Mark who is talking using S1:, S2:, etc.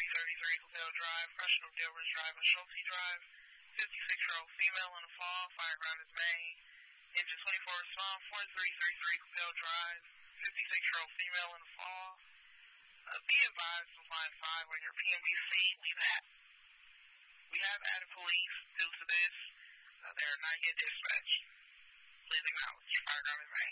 S1: 4333 Hotel Drive, Rushville Gilbert Drive, and Schulte Drive. 56-year-old female in the fall, fireground is main. Engine 24 respond, 4333 Hotel Drive, 56-year-old female in the fall. Be advised of line 5 on your PMBC. We have added police due to this. They are not yet dispatched. Please acknowledge. Fireground is main.